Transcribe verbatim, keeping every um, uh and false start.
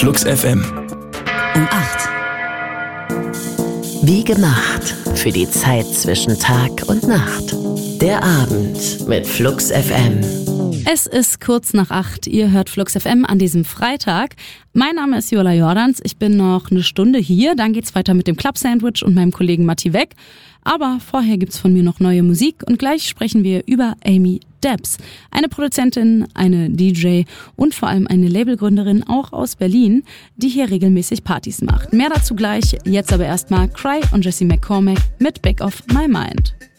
Flux F M. Um acht. Wie gemacht für die Zeit zwischen Tag und Nacht. Der Abend mit Flux F M. Es ist kurz nach acht. Ihr hört Flux F M an diesem Freitag. Mein Name ist Jola Jordans. Ich bin noch eine Stunde hier. Dann geht's weiter mit dem Club Sandwich und meinem Kollegen Matti Weg. Aber vorher gibt's von mir noch neue Musik und gleich sprechen wir über Amy Debs. Eine Produzentin, eine D J und vor allem eine Labelgründerin, auch aus Berlin, die hier regelmäßig Partys macht. Mehr dazu gleich. Jetzt aber erstmal Cry und Jessie McCormack mit Back of My Mind.